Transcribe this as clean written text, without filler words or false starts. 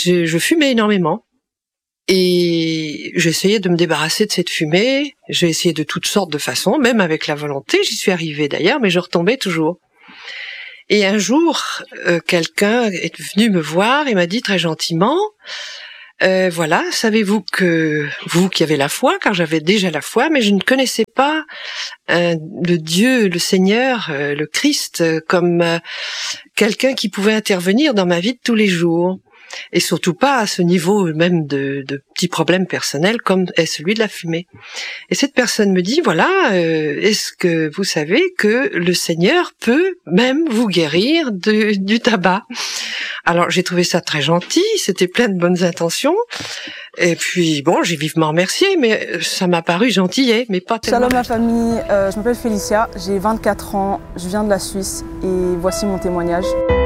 je fumais énormément. Et j'essayais de me débarrasser de cette fumée. J'ai essayé de toutes sortes de façons, même avec la volonté. J'y suis arrivée d'ailleurs, mais je retombais toujours. Et un jour, quelqu'un est venu me voir et m'a dit très gentiment, voilà, savez-vous que vous qui avez la foi, car j'avais déjà la foi, mais je ne connaissais pas le Dieu, le Seigneur, le Christ, comme quelqu'un qui pouvait intervenir dans ma vie de tous les jours. Et surtout pas à ce niveau même de petits problèmes personnels comme est celui de la fumée. Et cette personne me dit, voilà, est-ce que vous savez que le Seigneur peut même vous guérir du tabac? Alors j'ai trouvé ça très gentil, c'était plein de bonnes intentions. Et puis bon, j'ai vivement remercié, mais ça m'a paru gentillet, mais pas tellement. Shalom la famille, je m'appelle Félicia, j'ai 24 ans, je viens de la Suisse et voici mon témoignage.